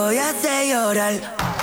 Voy a hacer llorar.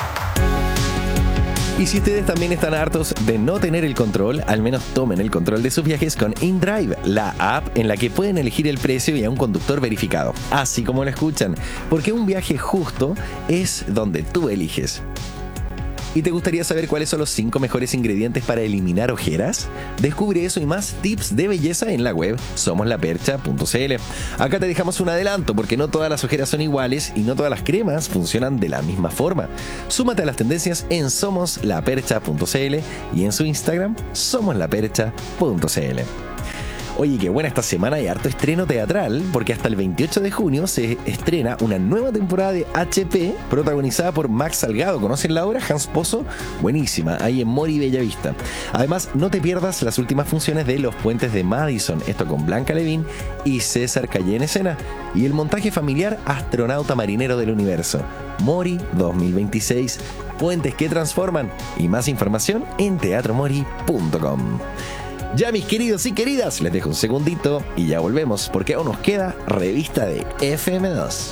Y si ustedes también están hartos de no tener el control, al menos tomen el control de sus viajes con InDrive, la app en la que pueden elegir el precio y a un conductor verificado, así como lo escuchan, porque un viaje justo es donde tú eliges. ¿Y te gustaría saber cuáles son los 5 mejores ingredientes para eliminar ojeras? Descubre eso y más tips de belleza en la web somoslapercha.cl. Acá te dejamos un adelanto porque no todas las ojeras son iguales y no todas las cremas funcionan de la misma forma. Súmate a las tendencias en somoslapercha.cl y en su Instagram somoslapercha.cl. Oye, qué buena esta semana y harto estreno teatral, porque hasta el 28 de junio se estrena una nueva temporada de HP protagonizada por Max Salgado. ¿Conocen la obra? Hans Pozo, buenísima, ahí en Mori Bellavista. Además, no te pierdas las últimas funciones de Los Puentes de Madison, esto con Blanca Levín y César Calle en escena, y el montaje familiar Astronauta Marinero del Universo, Mori 2026, puentes que transforman, y más información en teatromori.com. Ya, mis queridos y queridas, les dejo un segundito y ya volvemos porque aún nos queda revista de FM2.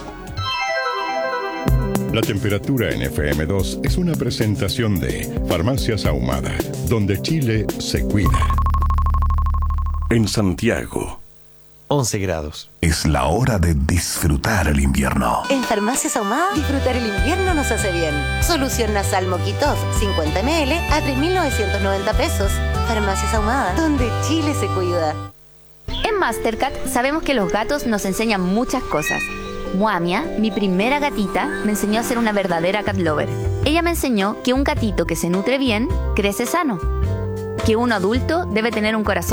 La temperatura en FM2 es una presentación de Farmacias Ahumada, donde Chile se cuida. En Santiago, 11 grados. es la hora de disfrutar el invierno. En Farmacias Ahumada, disfrutar el invierno nos hace bien. Solución nasal Moquitov, 50 ml a 3.990 pesos. Farmacias Ahumada, donde Chile se cuida. En Mastercat sabemos que los gatos nos enseñan muchas cosas. Muamia, mi primera gatita, me enseñó a ser una verdadera cat lover. Ella me enseñó que un gatito que se nutre bien, crece sano. Que un adulto debe tener un corazón